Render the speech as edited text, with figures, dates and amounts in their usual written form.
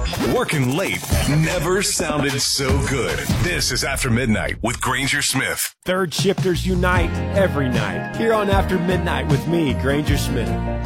Working late never sounded so good. This is After Midnight with Granger Smith. Third shifters unite every night. Here on After Midnight with me, Granger Smith.